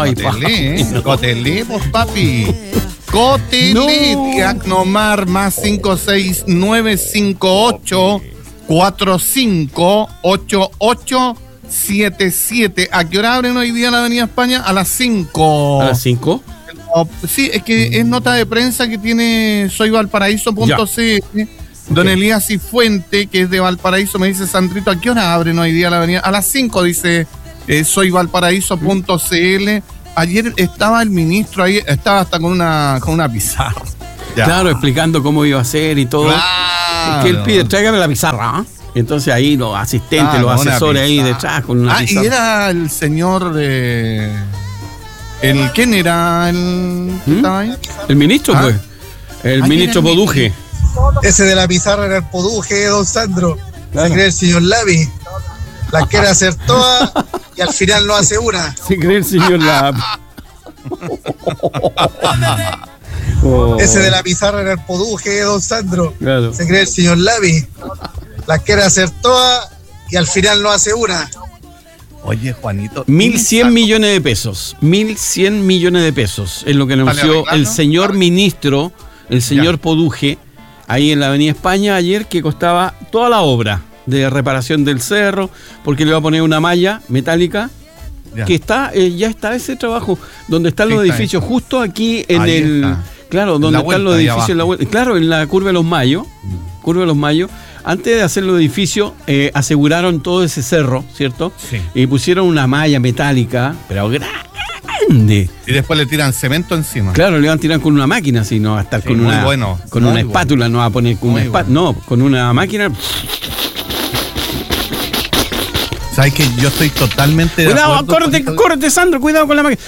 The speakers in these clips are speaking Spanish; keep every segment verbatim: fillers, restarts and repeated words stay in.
Ay, Cotelé, papi, no. Cotelé, pues papi. Cotelé, No. Diagnomar más cinco seis nueve cinco ocho cuatro cinco ocho ocho siete siete. ¿A qué hora abren hoy día la Avenida España? A las cinco. ¿A las cinco? Sí, es que es nota de prensa que tiene soy valparaíso punto c l. Don Ok. Elías Cifuente, que es de Valparaíso, me dice, Sandrito, ¿a qué hora abren hoy día la avenida? A las cinco, dice eh, soy valparaíso punto c l. Ayer estaba el ministro ahí, estaba hasta con una, con una pizarra. Ya. Claro, explicando cómo iba a ser y todo. Claro. Que él pide, tráigame la pizarra. ¿Ah? Entonces ahí los asistentes, Ah, los con una asesores ahí pizarra. detrás con una Ah, pizarra. y era el señor de... El, ¿Quién era el que ¿Mm? estaba ahí? El ministro, ¿Ah? pues. El Ah, ministro era el Poduje. Ese de la pizarra era el Poduje, don Sandro. Claro. Se cree el señor Lavi. La quiere hacer todas y al final no hace una. Se cree el señor la. Oh, Ese de la pizarra era el Poduje, don Sandro. Claro. Se cree el señor Lavi. La quiere hacer todas y al final no hace una. Oye, Juanito. mil cien millones de pesos. mil cien millones de pesos. Es lo que anunció arreglando? el señor ministro, el señor Ya. Poduje, ahí en la Avenida España ayer, que costaba toda la obra de reparación del cerro, porque le va a poner una malla metálica. Ya. Que está, eh, ya está ese trabajo, donde están Sí, los está edificios, justo aquí en Ahí el. está. Claro, En donde la están vuelta, los ahí edificios, en la abajo. vuelta, claro, en la curva de los Mayos, curva de los Mayos. Antes de hacer los edificios, eh, aseguraron todo ese cerro, ¿cierto? Sí. Y pusieron una malla metálica, pero grande. Y después le tiran cemento encima. Claro, le van a tirar con una máquina, si no va a estar Sí, con muy una, bueno, con muy una bueno. espátula, no va a poner con Muy una espátula, bueno. no, con una máquina. ¿Sabes que yo estoy totalmente de Cuidado, acuerdo? córrete, Juanito? córrete, Sandro, cuidado con la máquina.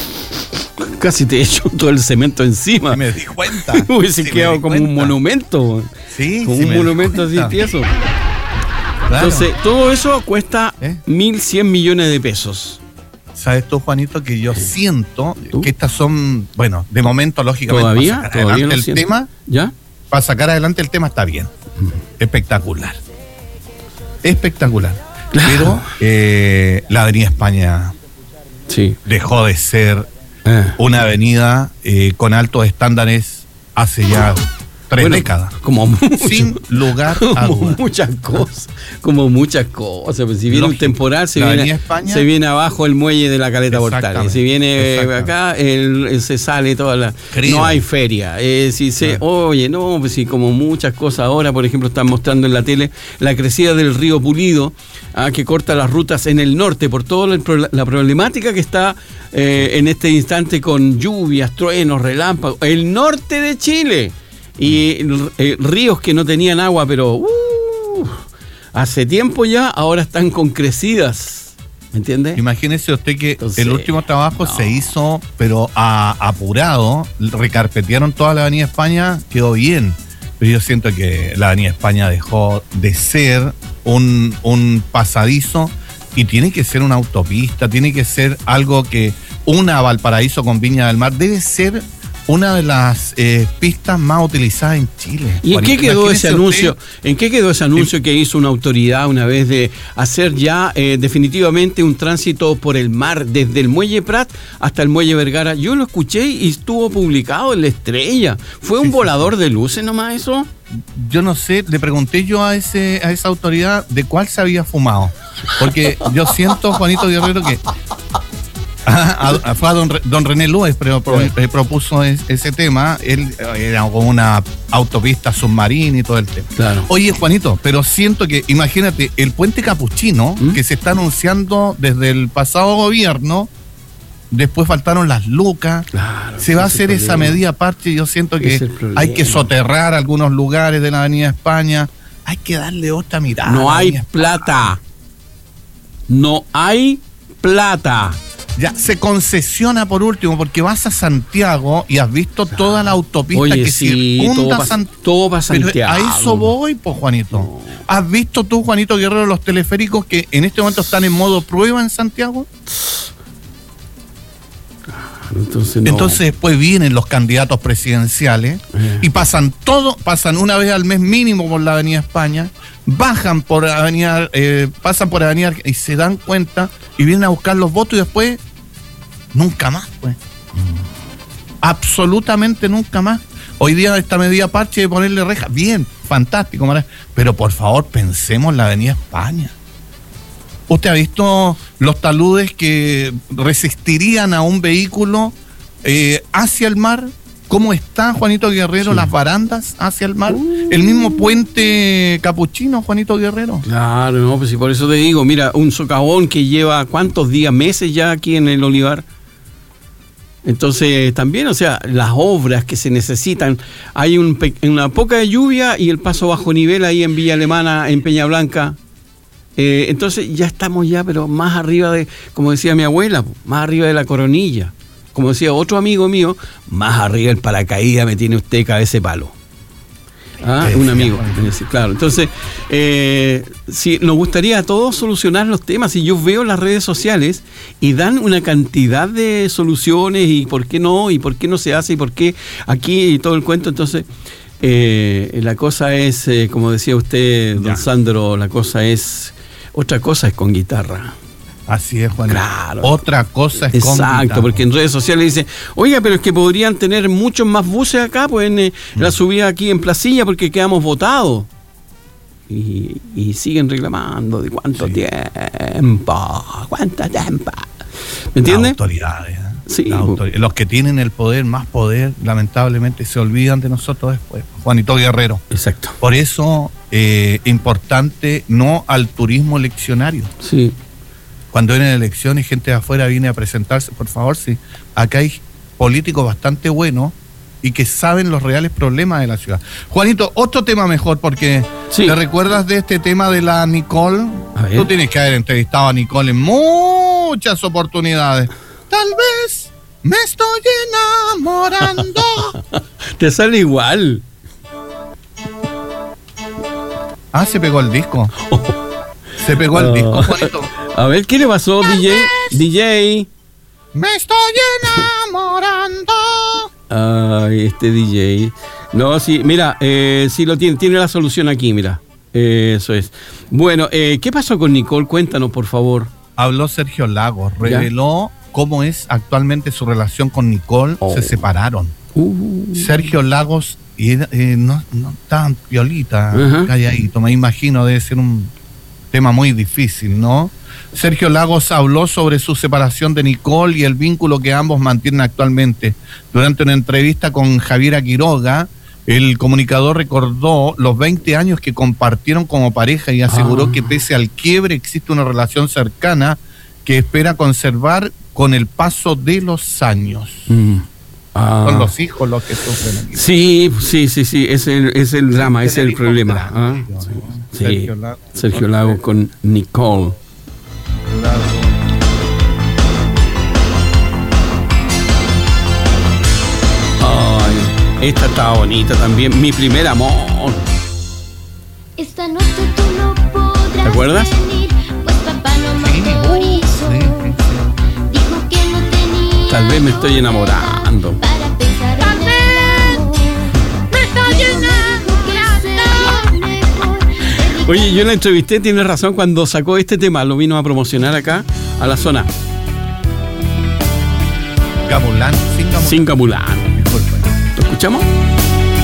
Casi te echo todo el cemento encima. Sí me di cuenta. Hubiese Sí me quedado di como un cuenta. monumento, Sí, como sí un me di monumento así cuenta. tieso. Claro. Entonces, todo eso cuesta ¿Eh? mil cien millones de pesos. ¿Sabes tú, Juanito, que yo siento ¿Tú? que estas son, bueno, de momento, lógicamente, ¿Todavía? para sacar ¿Todavía adelante lo el siento? tema, ¿Ya? para sacar adelante el tema está bien. Espectacular. Espectacular. Claro. Pero eh, la Avenida España Sí. dejó de ser Eh. una avenida eh, con altos estándares hace ya tres Bueno, décadas. Como mucho. Sin lugar a Como dudas. muchas cosas, como muchas cosas. Pues si viene un Lógico. temporal, se La viene, Avenida España- se viene abajo el muelle de la Caleta Portales. Exactamente, Si viene exactamente. acá, el, el- se sale toda la. Creo. No hay feria. Eh, si se, Claro. oye, no, pues si como muchas cosas ahora, por ejemplo, están mostrando en la tele la crecida del río Pulido, ah, que corta las rutas en el norte por toda la, pro- la problemática que está eh, en este instante con lluvias, truenos, relámpagos. El norte de Chile. Y eh, ríos que no tenían agua, pero uh, hace tiempo ya, ahora están con crecidas. ¿Me entiende? Imagínese usted que Entonces, el último trabajo no. se hizo, pero a- apurado, recarpetearon toda la Avenida España, quedó bien. Pero yo siento que la Avenida España dejó de ser un, un pasadizo y tiene que ser una autopista, tiene que ser algo que una a Valparaíso con Viña del Mar, debe ser una de las eh, pistas más utilizadas en Chile. ¿Y en qué Juanito, quedó ese imagínese anuncio? usted- ¿En qué quedó ese anuncio que hizo una autoridad una vez de hacer ya eh, definitivamente un tránsito por el mar desde el muelle Prat hasta el muelle Vergara? Yo lo escuché y estuvo publicado en La Estrella. ¿Fue un Sí, sí, volador de luces nomás eso? Yo no sé, le pregunté yo a ese a esa autoridad de cuál se había fumado. Porque yo siento, Juanito Guerrero, que a, a- fue a don, Re- don René Lúez, pero pro- eh, propuso es- ese tema. Él eh, era como una autopista submarina y todo el tema. Claro. Oye, Juanito, pero siento que, imagínate, el puente capuchino, ¿Mm? que se está anunciando desde el pasado gobierno, después faltaron las lucas. Claro, Se va a ese es hacer el esa problema. medida aparte. Yo siento que Ese es el problema. hay que soterrar algunos lugares de la Avenida España. Hay que darle otra mirada. No a la hay Avenida plata. No hay plata. Ya, se concesiona por último, porque vas a Santiago y has visto toda la autopista Oye, que sí, circunda todo pa- San- todo pa' Pero Santiago. a eso voy, pues, Juanito. ¿Has visto tú, Juanito Guerrero, los teleféricos que en este momento están en modo prueba en Santiago? Entonces, no. Entonces después vienen los candidatos presidenciales Eh. y pasan todo, pasan una vez al mes mínimo por la Avenida España, bajan por Avenida, eh, pasan por Avenida y se dan cuenta y vienen a buscar los votos y después nunca más, pues. Absolutamente nunca más. Hoy día esta medida parche de ponerle reja, bien, fantástico, maravilloso. Pero por favor, pensemos en la Avenida España. ¿Usted ha visto los taludes que resistirían a un vehículo eh, hacia el mar? ¿Cómo está, Juanito Guerrero, sí. las barandas hacia el mar? Uh. El mismo puente capuchino, Juanito Guerrero. Claro, no, pues sí, por eso te digo, mira, un socavón que lleva cuántos días, meses ya aquí en el Olivar. Entonces, también, o sea, las obras que se necesitan, hay un, una poca de lluvia y el paso bajo nivel ahí en Villa Alemana, en Peña Blanca. Eh, entonces ya estamos ya, pero más arriba de, como decía mi abuela, más arriba de la Coronilla. Como decía otro amigo mío, más arriba del paracaídas me tiene usted cabeza de palo. Ah, un amigo. Claro, entonces, eh, si nos gustaría a todos solucionar los temas, y yo veo las redes sociales y dan una cantidad de soluciones y por qué no, y por qué no se hace, y por qué aquí y todo el cuento. Entonces, eh, la cosa es, eh, como decía usted, don ya. Sandro, la cosa es, otra cosa es con guitarra. Así es, Juan. Claro. Otra cosa es Exacto, con guitarra. Porque en redes sociales dicen, oiga, pero es que podrían tener muchos más buses acá, pues en eh, mm. la subida aquí en Placilla, porque quedamos votados. Y, y siguen reclamando de cuánto sí. tiempo, cuánto tiempo. ¿Me entiendes? Las autoridades. ¿eh? Sí. Las autoridades. Los que tienen el poder, más poder, lamentablemente se olvidan de nosotros después. Juanito Guerrero. Exacto. Por eso, eh, importante no al turismo eleccionario. Sí. Cuando vienen elecciones y gente de afuera viene a presentarse, por favor, sí. Acá hay políticos bastante buenos y que saben los reales problemas de la ciudad. Juanito, otro tema mejor, porque sí. ¿te recuerdas de este tema de la Nicole? Tú tienes que haber entrevistado a Nicole en muchas oportunidades. Tal vez me estoy enamorando. Te sale igual. Ah, se pegó el disco. Oh. Se pegó el oh. disco, Juanito. A ver, ¿qué le pasó, D J? D J. Me estoy enamorando. Ay, este D J. No, sí, mira, eh, sí lo tiene, tiene la solución aquí, mira. Eh, eso es. Bueno, eh, ¿qué pasó con Nicole? Cuéntanos, por favor. Habló Sergio Lagos, reveló ¿Ya? cómo es actualmente su relación con Nicole. Oh. Se separaron. Uh. Sergio Lagos, y, eh, no, no tan piolita, uh-huh. calladito, me imagino, debe ser un tema muy difícil, ¿no? Sergio Lagos habló sobre su separación de Nicole y el vínculo que ambos mantienen actualmente. Durante una entrevista con Javiera Quiroga, el comunicador recordó los veinte años que compartieron como pareja y aseguró ah. que pese al quiebre existe una relación cercana que espera conservar con el paso de los años. Mm. Ah. Son los hijos los que sufren aquí. Sí, sí, sí, sí, es el, es el drama, es el problema. ¿Ah? Sí. Sí. Sergio Lagos, Sergio Lagos con Nicole. Ay, esta está bonita también. Mi primer amor. Esta noche tú no podrás ¿Te acuerdas? venir, pues papá no me autorizó. Sí, sí, sí. Dijo que no tenía. Tal vez me estoy enamorando. Para pensar Tal en vez amor. Me estoy enamorando. Oye, yo la entrevisté, tiene razón, cuando sacó este tema, lo vino a promocionar acá, a la zona. Gamulán, sin Gamulán. Sin Gamulán. ¿Lo escuchamos?